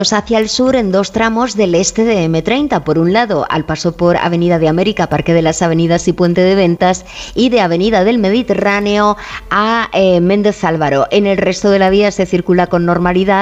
hacia el sur en dos tramos del este de M30. Por un lado, al paso por Avenida de América, Parque de las Avenidas y Puente de Ventas, y de Avenida del Mediterráneo a Méndez Álvaro. En el resto de la vía se circula con normalidad.